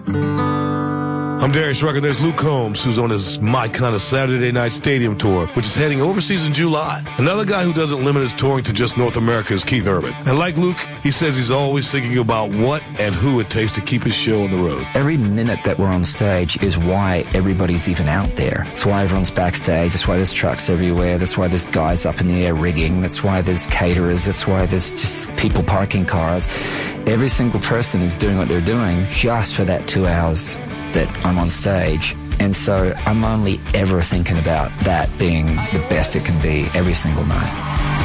I'm Darius Rucker. There's Luke Combs, who's on his My Kind of Saturday Night Stadium tour, which is heading overseas in July. Another guy who doesn't limit his touring to just North America is Keith Urban. And like Luke, he says he's always thinking about what and who it takes to keep his show on the road. Every minute that we're on stage is why everybody's even out there. It's why everyone's backstage. That's why there's trucks everywhere. That's why there's guys up in the air rigging. That's why there's caterers. That's why there's just people parking cars. Every single person is doing what they're doing just for that 2 hours that I'm on stage. And so I'm only ever thinking about that being the best it can be every single night.